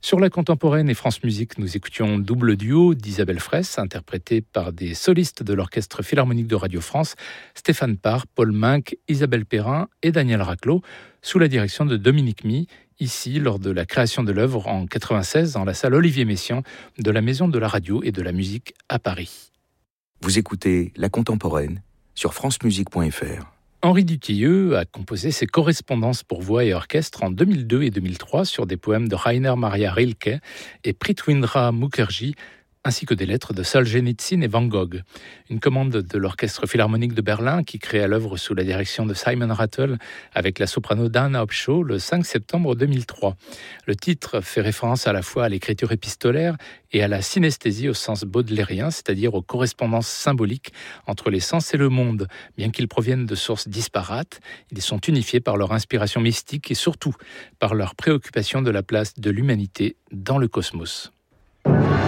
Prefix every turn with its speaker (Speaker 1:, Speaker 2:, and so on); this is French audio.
Speaker 1: Sur la contemporaine et France Musique, nous écoutions Double duo d'Isabelle Fraisse, interprété par des solistes de l'Orchestre Philharmonique de Radio France, Stéphane Parr, Paul Minck, Isabelle Perrin et Daniel Raclot, sous la direction de Dominique Mie, ici lors de la création de l'œuvre en 1996 dans la salle Olivier Messiaen de la Maison de la Radio et de la Musique à Paris.
Speaker 2: Vous écoutez La Contemporaine sur francemusique.fr.
Speaker 1: Henri Dutilleux a composé ses correspondances pour voix et orchestre en 2002 et 2003 sur des poèmes de Rainer Maria Rilke et Prithwindra Mukherjee, ainsi que des lettres de Solzhenitsyn et Van Gogh. Une commande de l'Orchestre Philharmonique de Berlin qui créa l'œuvre sous la direction de Simon Rattle avec la soprano Dana Opshaw le 5 septembre 2003. Le titre fait référence à la fois à l'écriture épistolaire et à la synesthésie au sens baudelairien, c'est-à-dire aux correspondances symboliques entre les sens et le monde. Bien qu'ils proviennent de sources disparates, ils sont unifiés par leur inspiration mystique et surtout par leur préoccupation de la place de l'humanité dans le cosmos.